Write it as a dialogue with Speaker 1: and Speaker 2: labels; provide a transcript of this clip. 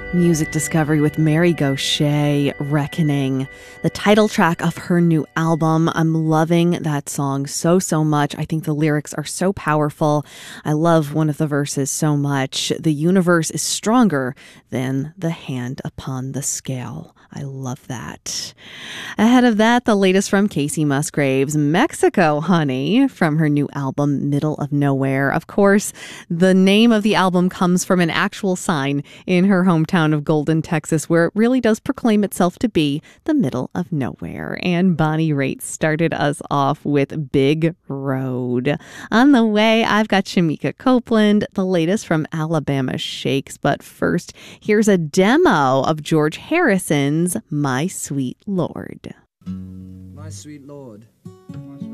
Speaker 1: Music discovery with Mary Gauthier, Reckoning, the title track of her new album. I'm loving that song so much. I think the lyrics are so powerful. I love one of the verses so much. The universe is stronger than the hand upon the scale. I love that. Ahead of that, the latest from Kacey Musgraves, Mexico, Honey, from her new album, Middle of Nowhere. Of course, the name of the album comes from an actual sign in her hometown of Golden, Texas, where it really does proclaim itself to be the middle of nowhere. And Bonnie Raitt started us off with Big Road. On the way, I've got Shamika Copeland, the latest from Alabama Shakes. But first, here's a demo of George Harrison's My Sweet Lord.
Speaker 2: My Sweet Lord.